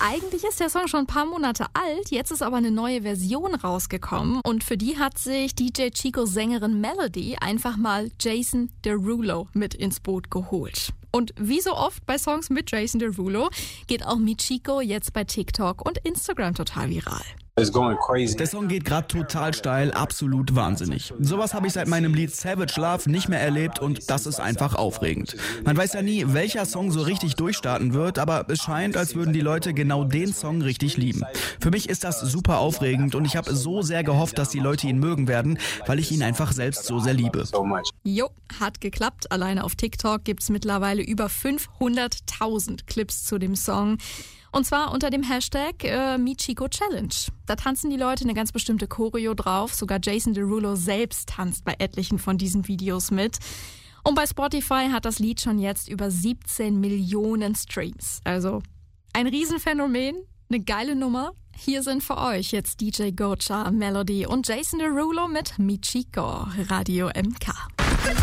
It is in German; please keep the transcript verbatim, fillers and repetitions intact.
Eigentlich ist der Song schon ein paar Monate alt, jetzt ist aber eine neue Version rausgekommen und für die hat sich D J Chicos Sängerin Melody einfach mal Jason Derulo mit ins Boot geholt. Und wie so oft bei Songs mit Jason Derulo geht auch Michiko jetzt bei TikTok und Instagram total viral. Der Song geht gerade total steil, absolut wahnsinnig. Sowas habe ich seit meinem Lied Savage Love nicht mehr erlebt und das ist einfach aufregend. Man weiß ja nie, welcher Song so richtig durchstarten wird, aber es scheint, als würden die Leute genau den Song richtig lieben. Für mich ist das super aufregend und ich habe so sehr gehofft, dass die Leute ihn mögen werden, weil ich ihn einfach selbst so sehr liebe. Jo, hat geklappt. Alleine auf TikTok gibt's mittlerweile über fünfhunderttausend Clips zu dem Song. Und zwar unter dem Hashtag äh, Michiko Challenge. Da tanzen die Leute eine ganz bestimmte Choreo drauf. Sogar Jason Derulo selbst tanzt bei etlichen von diesen Videos mit. Und bei Spotify hat das Lied schon jetzt über siebzehn Millionen Streams. Also ein Riesenphänomen, eine geile Nummer. Hier sind für euch jetzt D J Gocha, Melody und Jason Derulo mit Michiko, Radio M K.